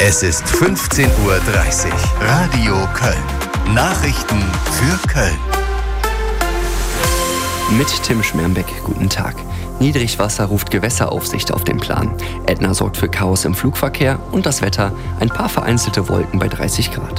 Es ist 15:30 Uhr. Radio Köln. Nachrichten für Köln. Mit Tim Schmermbeck, guten Tag. Niedrigwasser ruft Gewässeraufsicht auf den Plan. Ätna sorgt für Chaos im Flugverkehr und das Wetter, ein paar vereinzelte Wolken bei 30 Grad.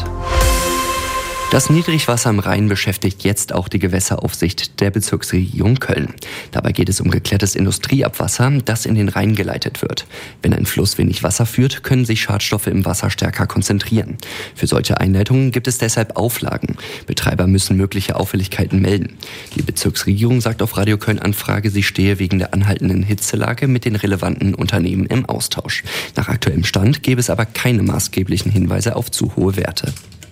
Das Niedrigwasser im Rhein beschäftigt jetzt auch die Gewässeraufsicht der Bezirksregierung Köln. Dabei geht es um geklärtes Industrieabwasser, das in den Rhein geleitet wird. Wenn ein Fluss wenig Wasser führt, können sich Schadstoffe im Wasser stärker konzentrieren. Für solche Einleitungen gibt es deshalb Auflagen. Betreiber müssen mögliche Auffälligkeiten melden. Die Bezirksregierung sagt auf Radio Köln Anfrage, sie stehe wegen der anhaltenden Hitzelage mit den relevanten Unternehmen im Austausch. Nach aktuellem Stand gäbe es aber keine maßgeblichen Hinweise auf zu hohe Werte.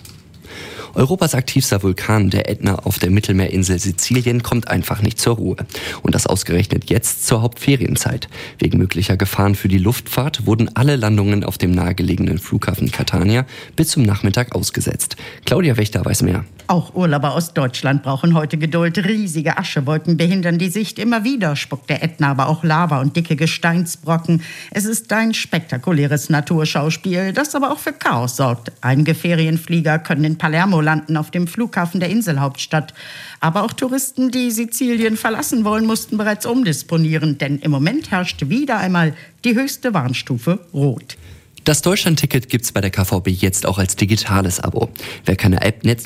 Europas aktivster Vulkan, der Ätna auf der Mittelmeerinsel Sizilien, kommt einfach nicht zur Ruhe. Und das ausgerechnet jetzt zur Hauptferienzeit. Wegen möglicher Gefahren für die Luftfahrt wurden alle Landungen auf dem nahegelegenen Flughafen Catania bis zum Nachmittag ausgesetzt. Claudia Wächter weiß mehr. Auch Urlauber aus Deutschland brauchen heute Geduld. Riesige Aschewolken behindern die Sicht. Immer wieder spuckt der Ätna aber auch Lava und dicke Gesteinsbrocken. Es ist ein spektakuläres Naturschauspiel, das aber auch für Chaos sorgt. Einige Ferienflieger können in Palermo landen, auf dem Flughafen der Inselhauptstadt. Aber auch Touristen, die Sizilien verlassen wollen, mussten bereits umdisponieren. Denn im Moment herrscht wieder einmal die höchste Warnstufe Rot. Das Deutschland-Ticket gibt's bei der KVB jetzt auch als digitales Abo. Wer keine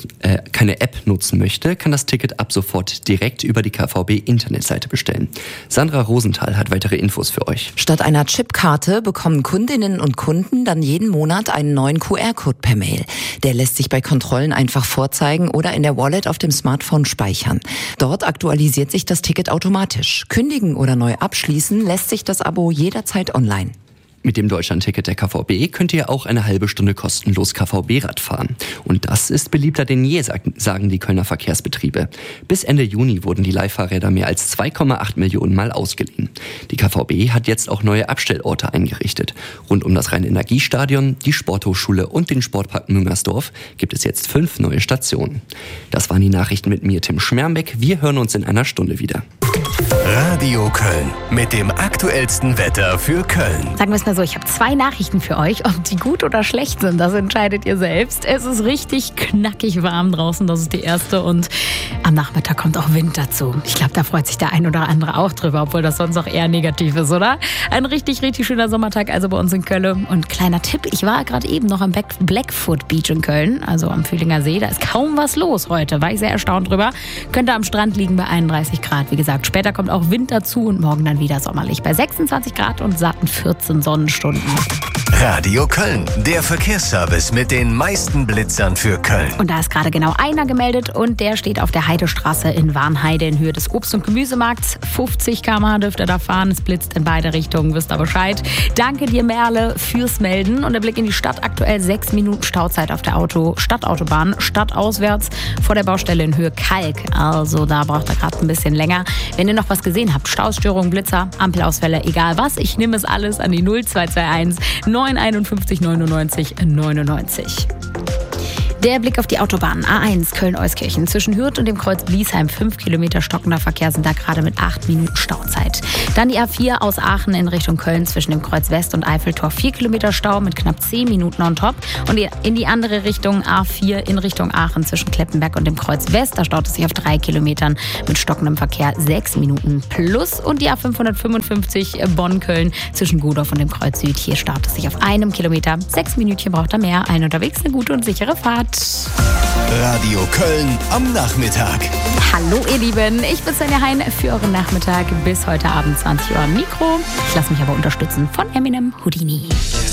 App nutzen möchte, kann das Ticket ab sofort direkt über die KVB-Internetseite bestellen. Sandra Rosenthal hat weitere Infos für euch. Statt einer Chipkarte bekommen Kundinnen und Kunden dann jeden Monat einen neuen QR-Code per Mail. Der lässt sich bei Kontrollen einfach vorzeigen oder in der Wallet auf dem Smartphone speichern. Dort aktualisiert sich das Ticket automatisch. Kündigen oder neu abschließen lässt sich das Abo jederzeit online. Mit dem Deutschlandticket der KVB könnt ihr auch eine halbe Stunde kostenlos KVB-Rad fahren. Und das ist beliebter denn je, sagen die Kölner Verkehrsbetriebe. Bis Ende Juni wurden die Leihfahrräder mehr als 2,8 Millionen Mal ausgeliehen. Die KVB hat jetzt auch neue Abstellorte eingerichtet. Rund um das Rhein-Energiestadion, die Sporthochschule und den Sportpark Müngersdorf gibt es jetzt 5 neue Stationen. Das waren die Nachrichten mit mir, Tim Schmermbeck. Wir hören uns in einer Stunde wieder. Radio Köln mit dem aktuellsten Wetter für Köln. Sagen wir es mal so, ich habe 2 Nachrichten für euch. Ob die gut oder schlecht sind, das entscheidet ihr selbst. Es ist richtig knackig warm draußen, das ist die erste. Und am Nachmittag kommt auch Wind dazu. Ich glaube, da freut sich der ein oder andere auch drüber, obwohl das sonst auch eher negativ ist, oder? Ein richtig, richtig schöner Sommertag also bei uns in Köln. Und kleiner Tipp, ich war gerade eben noch am Blackfoot Beach in Köln, also am Fühlinger See. Da ist kaum was los heute, war ich sehr erstaunt drüber. Könnte am Strand liegen bei 31 Grad. Wie gesagt, später kommt auch Wind dazu und morgen dann wieder sommerlich bei 26 Grad und satten 14 Sonnenstunden. Radio Köln, der Verkehrsservice mit den meisten Blitzern für Köln. Und da ist gerade genau einer gemeldet und der steht auf der Heidestraße in Warnheide in Höhe des Obst- und Gemüsemarkts. 50 km/h dürft ihr da fahren, es blitzt in beide Richtungen, wisst ihr Bescheid. Danke dir, Merle, fürs Melden. Und der Blick in die Stadt, aktuell 6 Minuten Stauzeit auf der Stadtautobahn, stadtauswärts vor der Baustelle in Höhe Kalk. Also da braucht ihr gerade ein bisschen länger. Wenn ihr noch was gesehen habt, Stausstörungen, Blitzer, Ampelausfälle, egal was, ich nehme es alles an die 0221 951 99 99. Der Blick auf die Autobahn A1 Köln-Euskirchen. Zwischen Hürth und dem Kreuz Bliesheim 5 Kilometer stockender Verkehr sind da gerade mit 8 Minuten Stauzeit. Dann die A4 aus Aachen in Richtung Köln zwischen dem Kreuz West und Eiffeltor 4 Kilometer Stau mit knapp 10 Minuten on top. Und in die andere Richtung A4 in Richtung Aachen zwischen Kleppenberg und dem Kreuz West. Da staut es sich auf 3 Kilometern mit stockendem Verkehr 6 Minuten plus. Und die A555 Bonn-Köln zwischen Godorf und dem Kreuz Süd. Hier staut es sich auf 1 Kilometer. 6 Minütchen braucht er mehr. Ein unterwegs, eine gute und sichere Fahrt. Radio Köln am Nachmittag. Hallo ihr Lieben, ich bin Svenja Hein für euren Nachmittag bis heute Abend 20 Uhr am Mikro. Ich lasse mich aber unterstützen von Eminem Houdini.